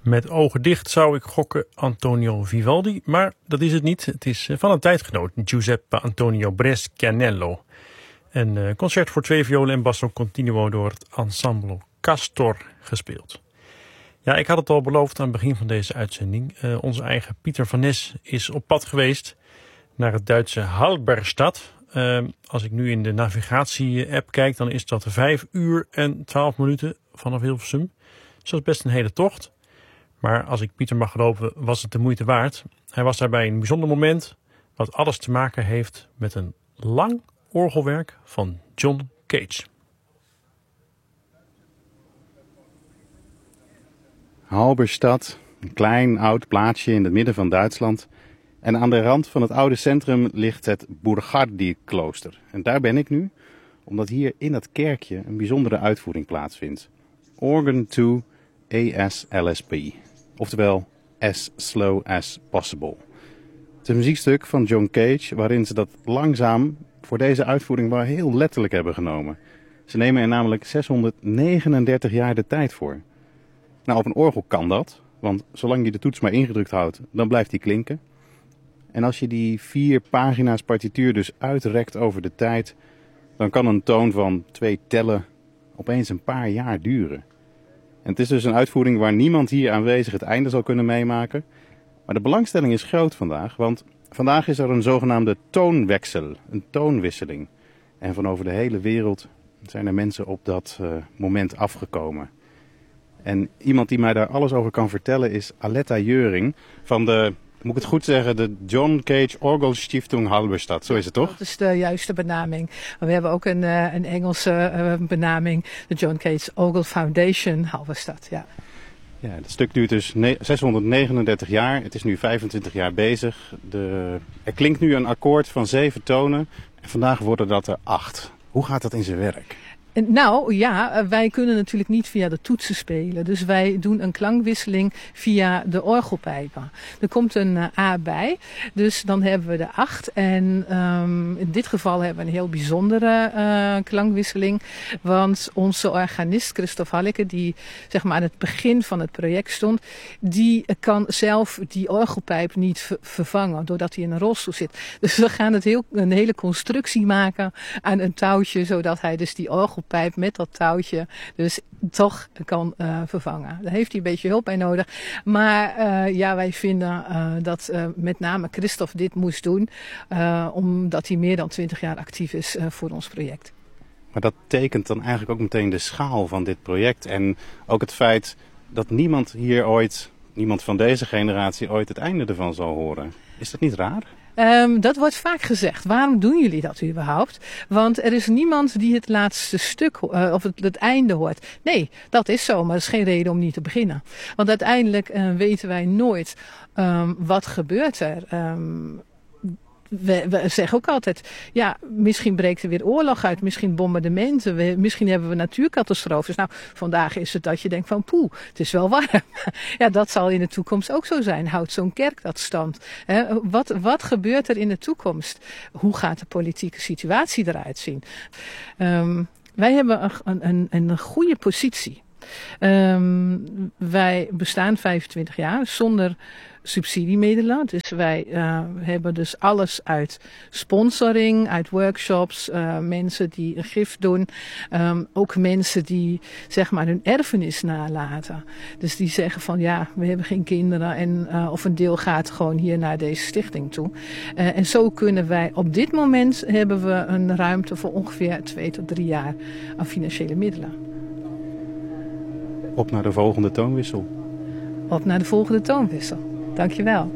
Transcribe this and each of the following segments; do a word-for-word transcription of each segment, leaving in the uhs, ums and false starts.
Met ogen dicht zou ik gokken Antonio Vivaldi, maar dat is het niet. Het is van een tijdgenoot, Giuseppe Antonio Brescianello. Een concert voor twee violen en basso continuo door het ensemble Castor gespeeld. Ja, ik had het al beloofd aan het begin van deze uitzending. Uh, onze eigen Pieter van Nes is op pad geweest naar het Duitse Halberstadt. Uh, als ik nu in de navigatie-app kijk, dan is dat vijf uur en twaalf minuten vanaf Hilversum. Dus dat is best een hele tocht. Maar als ik Pieter mag geloven, was het de moeite waard. Hij was daarbij een bijzonder moment, wat alles te maken heeft met een lang orgelwerk van John Cage. Halberstadt, een klein oud plaatsje in het midden van Duitsland. En aan de rand van het oude centrum ligt het Burgardi-klooster. En daar ben ik nu, omdat hier in dat kerkje een bijzondere uitvoering plaatsvindt. Organ to A S L S P, oftewel As Slow As Possible. Het is een muziekstuk van John Cage waarin ze dat langzaam voor deze uitvoering wel heel letterlijk hebben genomen. Ze nemen er namelijk zeshonderdnegenendertig jaar de tijd voor. Nou, op een orgel kan dat, want zolang je de toets maar ingedrukt houdt, dan blijft die klinken. En als je die vier pagina's partituur dus uitrekt over de tijd, dan kan een toon van twee tellen opeens een paar jaar duren. En het is dus een uitvoering waar niemand hier aanwezig het einde zal kunnen meemaken. Maar de belangstelling is groot vandaag, want vandaag is er een zogenaamde toonwechsel, een toonwisseling. En van over de hele wereld zijn er mensen op dat uh, moment afgekomen. En iemand die mij daar alles over kan vertellen is Aletta Jeuring van de, moet ik het goed zeggen, de John Cage Orgelstiftung Halberstadt. Zo is het toch? Dat is de juiste benaming. Maar we hebben ook een, uh, een Engelse uh, benaming, de John Cage Orgel Foundation Halberstadt. Ja. Ja, het stuk duurt dus zeshonderdnegenendertig jaar. Het is nu vijfentwintig jaar bezig. De, er klinkt nu een akkoord van zeven tonen. En vandaag worden dat er acht. Hoe gaat dat in zijn werk? Nou ja, wij kunnen natuurlijk niet via de toetsen spelen. Dus wij doen een klankwisseling via de orgelpijpen. Er komt een uh, A bij, dus dan hebben we de acht. En um, in dit geval hebben we een heel bijzondere uh, klankwisseling. Want onze organist Christoph Halleke, die zeg maar aan het begin van het project stond, die kan zelf die orgelpijp niet ver- vervangen, doordat hij in een rolstoel zit. Dus we gaan het heel, een hele constructie maken aan een touwtje, zodat hij dus die orgel pijp met dat touwtje dus toch kan uh, vervangen. Daar heeft hij een beetje hulp bij nodig. Maar uh, ja, wij vinden uh, dat uh, met name Christoph dit moest doen, uh, omdat hij meer dan twintig jaar actief is uh, voor ons project. Maar dat tekent dan eigenlijk ook meteen de schaal van dit project en ook het feit dat niemand hier ooit, niemand van deze generatie ooit het einde ervan zal horen. Is dat niet raar? Um, dat wordt vaak gezegd. Waarom doen jullie dat überhaupt? Want er is niemand die het laatste stuk uh, of het, het einde hoort. Nee, dat is zo, maar dat is geen reden om niet te beginnen. Want uiteindelijk uh, weten wij nooit um, wat gebeurt er. Um, We, we zeggen ook altijd, ja, misschien breekt er weer oorlog uit, misschien bombardementen, we, misschien hebben we natuurcatastrofes. Nou, vandaag is het dat je denkt van poeh, het is wel warm. Ja, dat zal in de toekomst ook zo zijn. Houdt zo'n kerk dat stand? He, wat, wat gebeurt er in de toekomst? Hoe gaat de politieke situatie eruit zien? Um, wij hebben een, een, een goede positie. Um, wij bestaan vijfentwintig jaar zonder subsidiemiddelen. Dus wij uh, hebben dus alles uit sponsoring, uit workshops, uh, mensen die een gift doen. Um, ook mensen die zeg maar hun erfenis nalaten. Dus die zeggen van ja, we hebben geen kinderen en uh, of een deel gaat gewoon hier naar deze stichting toe. Uh, en zo kunnen wij op dit moment hebben we een ruimte voor ongeveer twee tot drie jaar aan financiële middelen. Op naar de volgende toonwissel. Op naar de volgende toonwissel. Dankjewel.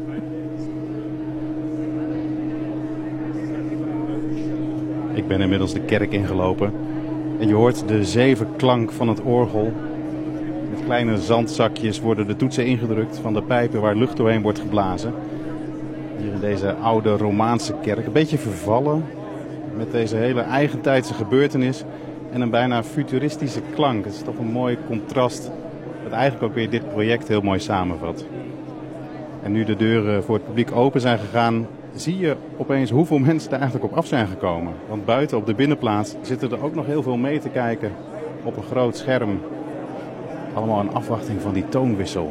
Ik ben inmiddels de kerk ingelopen. En je hoort de zevenklank van het orgel. Met kleine zandzakjes worden de toetsen ingedrukt van de pijpen waar lucht doorheen wordt geblazen. Hier in deze oude Romaanse kerk. Een beetje vervallen. Met deze hele eigentijdse gebeurtenis. En een bijna futuristische klank. Het is toch een mooi contrast. Dat eigenlijk ook weer dit project heel mooi samenvat. En nu de deuren voor het publiek open zijn gegaan, zie je opeens hoeveel mensen er eigenlijk op af zijn gekomen. Want buiten op de binnenplaats zitten er ook nog heel veel mee te kijken op een groot scherm. Allemaal in afwachting van die toonwissel.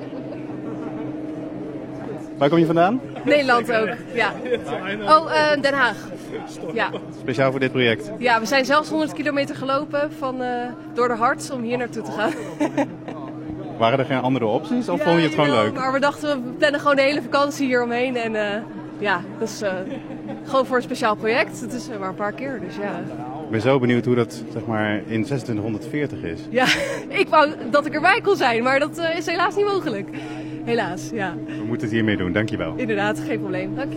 Waar kom je vandaan? Nederland ook, ja. Oh, uh, Den Haag. Ja. Speciaal voor dit project? Ja, we zijn zelfs honderd kilometer gelopen van, uh, door de Harts om hier naartoe te gaan. Waren er geen andere opties of ja, vond je het gewoon jawel, leuk? Maar we dachten, we plannen gewoon de hele vakantie hier omheen. En uh, ja, dus uh, gewoon voor een speciaal project. Het is uh, maar een paar keer, dus ja. Ik ben zo benieuwd hoe dat zeg maar, in zesentwintighonderdveertig is. Ja, ik wou dat ik erbij kon zijn, maar dat uh, is helaas niet mogelijk. Helaas, ja. We moeten het hiermee doen, dankjewel. Inderdaad, geen probleem. Dank je.